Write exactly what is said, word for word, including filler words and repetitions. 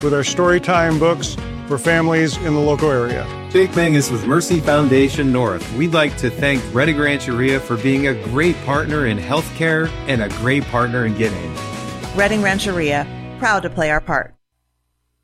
with our storytime books for families in the local area. Jake Mangus with Mercy Foundation North. We'd like to thank Reading Rancheria for being a great partner in healthcare and a great partner in getting. Reading Rancheria, proud to play our part.